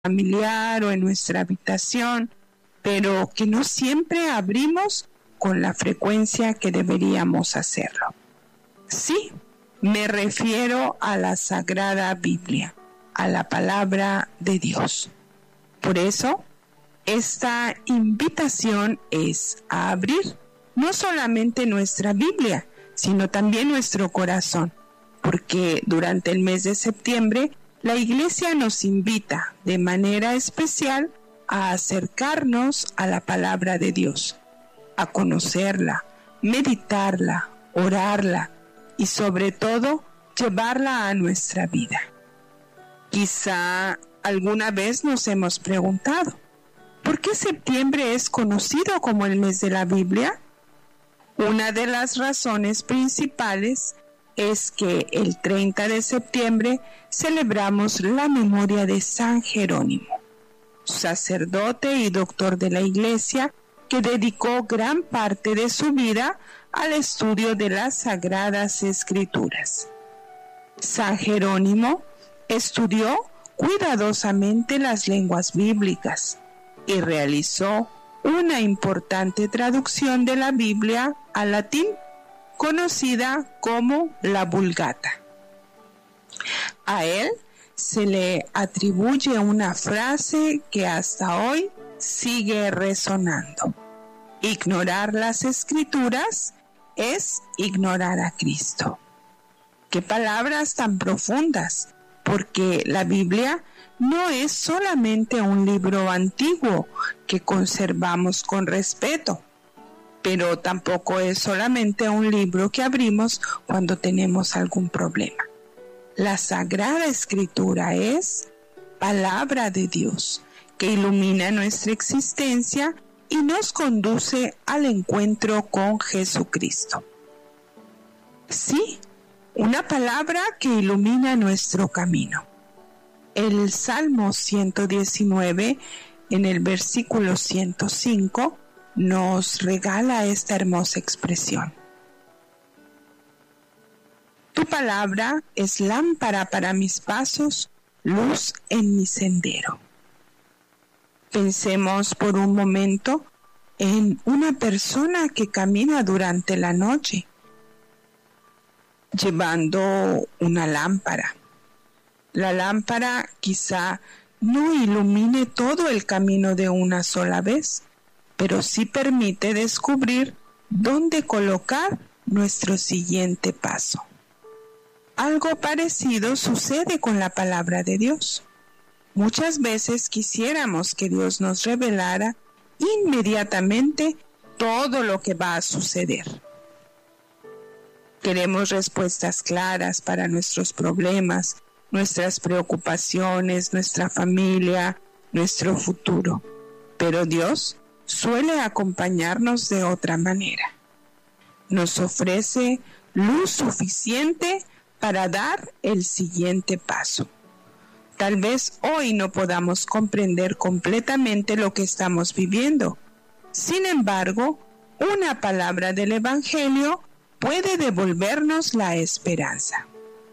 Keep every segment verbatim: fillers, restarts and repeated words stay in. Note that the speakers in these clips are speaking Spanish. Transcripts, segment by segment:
familiar o en nuestra habitación, pero que no siempre abrimos con la frecuencia que deberíamos hacerlo. Sí, me refiero a la Sagrada Biblia, a la palabra de Dios. Por eso, esta invitación es a abrir no solamente nuestra Biblia, sino también nuestro corazón, porque durante el mes de septiembre la Iglesia nos invita de manera especial a acercarnos a la palabra de Dios, a conocerla, meditarla, orarla y sobre todo llevarla a nuestra vida. Quizá alguna vez nos hemos preguntado, ¿por qué septiembre es conocido como el mes de la Biblia? Una de las razones principales es que el treinta de septiembre celebramos la memoria de San Jerónimo, sacerdote y doctor de la Iglesia que dedicó gran parte de su vida al estudio de las Sagradas Escrituras. San Jerónimo estudió cuidadosamente las lenguas bíblicas y realizó una importante traducción de la Biblia al latín, conocida como la Vulgata. A él se le atribuye una frase que hasta hoy sigue resonando. Ignorar las Escrituras es ignorar a Cristo. ¡Qué palabras tan profundas! Porque la Biblia no es solamente un libro antiguo que conservamos con respeto, pero tampoco es solamente un libro que abrimos cuando tenemos algún problema. La Sagrada Escritura es palabra de Dios que ilumina nuestra existencia y nos conduce al encuentro con Jesucristo. Sí, una palabra que ilumina nuestro camino. El Salmo ciento diecinueve, en el versículo ciento cinco, nos regala esta hermosa expresión. Tu palabra es lámpara para mis pasos, luz en mi sendero. Pensemos por un momento en una persona que camina durante la noche, llevando una lámpara. La lámpara quizá no ilumine todo el camino de una sola vez, pero sí permite descubrir dónde colocar nuestro siguiente paso. Algo parecido sucede con la palabra de Dios. Muchas veces quisiéramos que Dios nos revelara inmediatamente todo lo que va a suceder. Queremos respuestas claras para nuestros problemas, nuestras preocupaciones, nuestra familia, nuestro futuro. Pero Dios suele acompañarnos de otra manera. Nos ofrece luz suficiente para dar el siguiente paso. Tal vez hoy no podamos comprender completamente lo que estamos viviendo. Sin embargo, una palabra del Evangelio puede devolvernos la esperanza.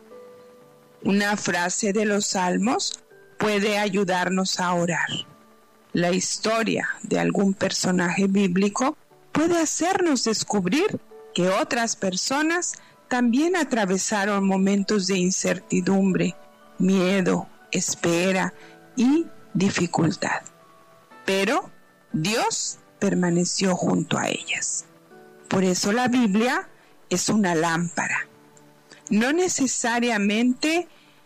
Una frase de los Salmos puede ayudarnos a orar. La historia de algún personaje bíblico puede hacernos descubrir que otras personas también atravesaron momentos de incertidumbre, miedo, espera y dificultad. Pero Dios permaneció junto a ellas. Por eso la Biblia es una lámpara. No necesariamente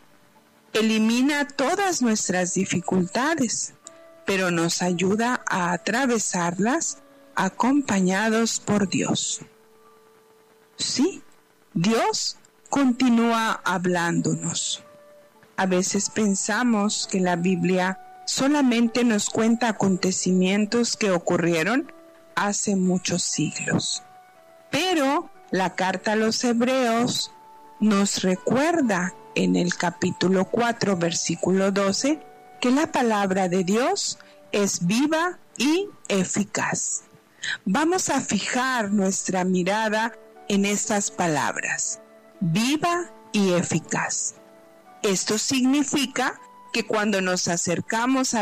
elimina todas nuestras dificultades, pero nos ayuda a atravesarlas acompañados por Dios. Sí, Dios continúa hablándonos. A veces pensamos que la Biblia solamente nos cuenta acontecimientos que ocurrieron hace muchos siglos. Pero la carta a los Hebreos nos recuerda en el capítulo cuatro, versículo doce, que la palabra de Dios es viva y eficaz. Vamos a fijar nuestra mirada en estas palabras, viva y eficaz. Esto significa que cuando nos acercamos a